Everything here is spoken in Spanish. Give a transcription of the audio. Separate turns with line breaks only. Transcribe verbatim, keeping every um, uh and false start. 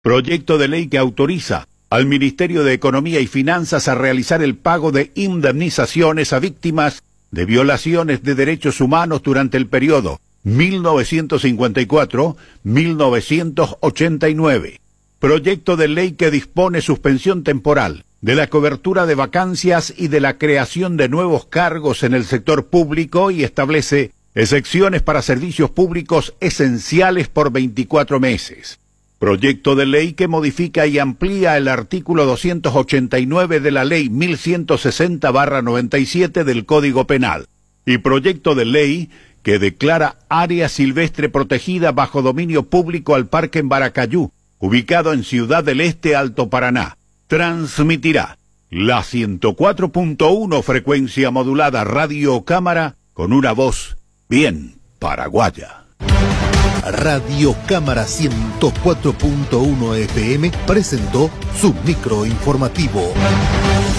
Proyecto de ley que autoriza al Ministerio de Economía y Finanzas a realizar el pago de indemnizaciones a víctimas de violaciones de derechos humanos durante el periodo mil novecientos cincuenta y cuatro a mil novecientos ochenta y nueve. Proyecto de ley que dispone suspensión temporal de la cobertura de vacancias y de la creación de nuevos cargos en el sector público y establece excepciones para servicios públicos esenciales por veinticuatro meses. Proyecto de ley que modifica y amplía el artículo doscientos ochenta y nueve de la Ley mil ciento sesenta barra noventa y siete del Código Penal. Y proyecto de ley que declara área silvestre protegida bajo dominio público al Parque en Baracayú, ubicado en Ciudad del Este, Alto Paraná. Transmitirá la ciento cuatro punto uno frecuencia modulada Radio Cámara con una voz bien paraguaya.
Radio Cámara ciento cuatro punto uno F M presentó su micro informativo.